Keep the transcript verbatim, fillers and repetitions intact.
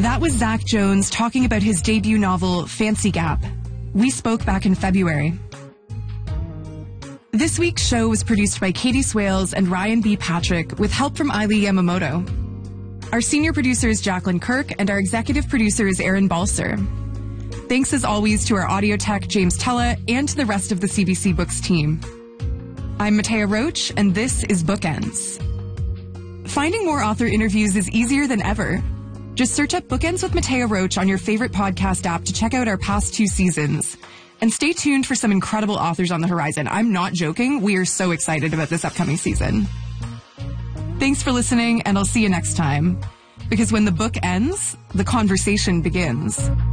That was Zach Jones talking about his debut novel, Fancy Gap. We spoke back in February. This week's show was produced by Katie Swales and Ryan B. Patrick with help from Eileen Yamamoto. Our senior producer is Jacqueline Kirk, and our executive producer is Aaron Balser. Thanks as always to our audio tech, James Tella, and to the rest of the C B C Books team. I'm Matea Roach, and this is Bookends. Finding more author interviews is easier than ever. Just search up Bookends with Matea Roach on your favorite podcast app to check out our past two seasons. And stay tuned for some incredible authors on the horizon. I'm not joking. We are so excited about this upcoming season. Thanks for listening, and I'll see you next time. Because when the book ends, the conversation begins.